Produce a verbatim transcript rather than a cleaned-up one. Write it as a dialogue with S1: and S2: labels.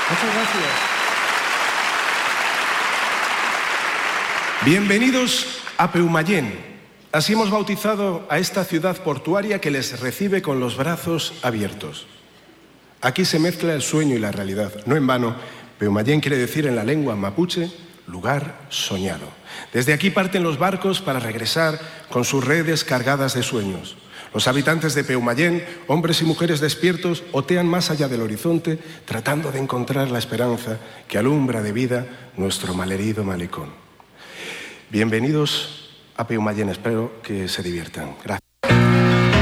S1: Muchas gracias.
S2: Bienvenidos a Peumayén. Así hemos bautizado a esta ciudad portuaria que les recibe con los brazos abiertos. Aquí se mezcla el sueño y la realidad. No en vano, Peumayén quiere decir en la lengua mapuche, lugar soñado. Desde aquí parten los barcos para regresar con sus redes cargadas de sueños. Los habitantes de Peumayén, hombres y mujeres despiertos, otean más allá del horizonte, tratando de encontrar la esperanza que alumbra de vida nuestro malherido malecón. Bienvenidos a Peumayén, espero que se diviertan. Gracias.